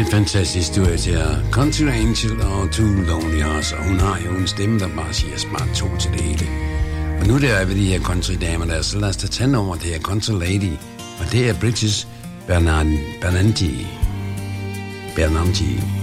fantastisk historie til at Country Angel og Too Lonely Hearts, og hun har jo en stemme, der bare siger smart 2 til det hele. Og nu der er vi de her country-damer der, så lad os tage nummer, det her Country Lady, og det er British Bernanti.